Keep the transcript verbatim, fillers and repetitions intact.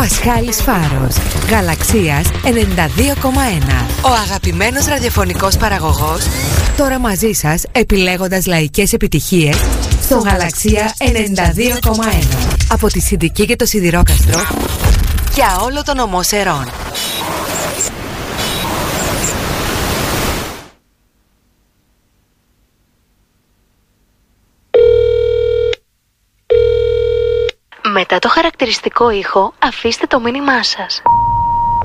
Πασχάλης Φάρος, Γαλαξίας ενενήντα δύο κόμμα ένα. Ο αγαπημένος ραδιοφωνικός παραγωγός, τώρα μαζί σας επιλέγοντας λαϊκές επιτυχίες στο Γαλαξία ενενήντα δύο κόμμα ένα. Από τη Συντική και το Σιδηρόκαστρο για όλο τον ομό Σερών. Μετά το χαρακτηριστικό ήχο, αφήστε το μήνυμά σας.